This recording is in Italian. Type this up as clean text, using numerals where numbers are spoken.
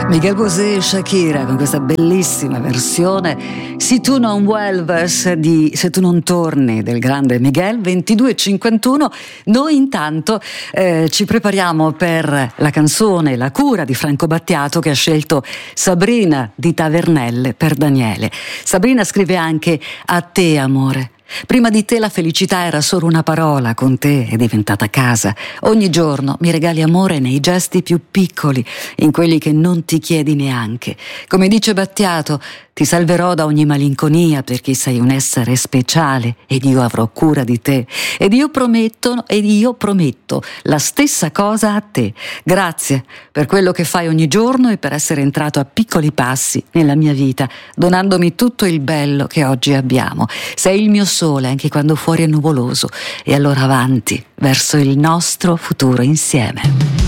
Miguel Bosé e Shakira con questa bellissima versione Si tu non vuelves di Se tu non torni del grande Miguel. 22:51. Noi intanto ci prepariamo per la canzone La cura di Franco Battiato, che ha scelto Sabrina di Tavernelle per Daniele. Sabrina scrive anche: a te amore. Prima di te la felicità era solo una parola, con te è diventata casa. Ogni giorno mi regali amore nei gesti più piccoli, in quelli che non ti chiedi neanche. Come dice Battiato, ti salverò da ogni malinconia perché sei un essere speciale ed io avrò cura di te. Ed io prometto la stessa cosa a te. Grazie per quello che fai ogni giorno e per essere entrato a piccoli passi nella mia vita, donandomi tutto il bello che oggi abbiamo. Sei il mio sole anche quando fuori è nuvoloso, e allora avanti verso il nostro futuro insieme.